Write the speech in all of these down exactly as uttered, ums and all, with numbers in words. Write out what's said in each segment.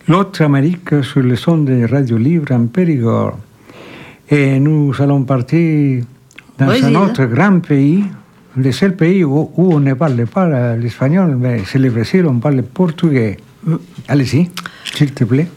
l'autre Amérique sur le son de Radio Libre en Périgord. Et nous allons partir dans Brésil. Un autre grand pays, le seul pays où, où on ne parle pas l'espagnol, mais c'est le Brésil, on parle portugais. Mm. Allez-y, s'il te plaît.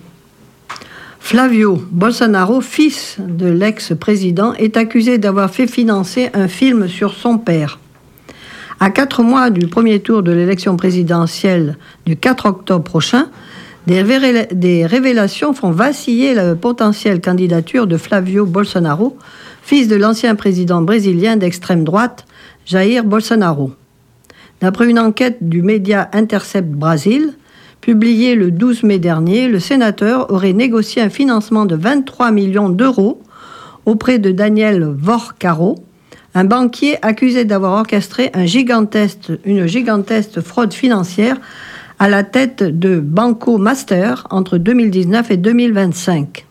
Flávio Bolsonaro, fils de l'ex-président, est accusé d'avoir fait financer un film sur son père. À quatre mois du premier tour de l'élection présidentielle du quatre octobre prochain, des, révéla- des révélations font vaciller la potentielle candidature de Flávio Bolsonaro, fils de l'ancien président brésilien d'extrême droite, Jair Bolsonaro. D'après une enquête du média Intercept Brasil, publiée le douze mai dernier, le sénateur aurait négocié un financement de vingt-trois millions d'euros auprès de Daniel Vorcaro, un banquier accusé d'avoir orchestré un gigantesque, une gigantesque fraude financière à la tête de Banco Master entre deux mille dix-neuf et deux mille vingt-cinq.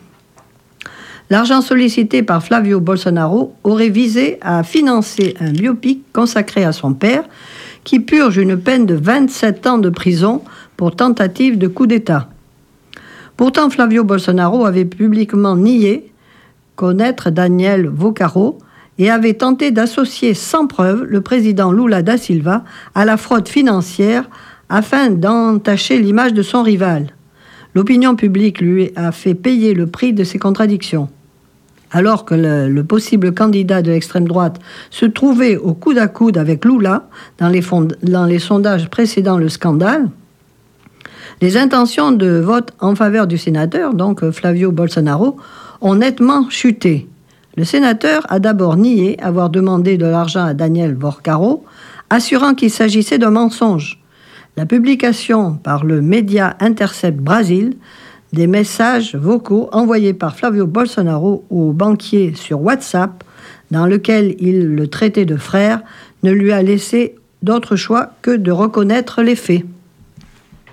L'argent sollicité par Flávio Bolsonaro aurait visé à financer un biopic consacré à son père, qui purge une peine de vingt-sept ans de prison pour tentative de coup d'État. Pourtant, Flávio Bolsonaro avait publiquement nié connaître Daniel Vorcaro et avait tenté d'associer sans preuve le président Lula da Silva à la fraude financière afin d'entacher l'image de son rival. L'opinion publique lui a fait payer le prix de ses contradictions. Alors que le, le possible candidat de l'extrême droite se trouvait au coude à coude avec Lula dans les, fond, dans les sondages précédant le scandale, les intentions de vote en faveur du sénateur, donc Flávio Bolsonaro, ont nettement chuté. Le sénateur a d'abord nié avoir demandé de l'argent à Daniel Vorcaro, assurant qu'il s'agissait d'un mensonge. La publication par le média Intercept Brasil des messages vocaux envoyés par Flávio Bolsonaro au banquier sur WhatsApp, dans lequel il le traitait de frère, ne lui a laissé d'autre choix que de reconnaître les faits.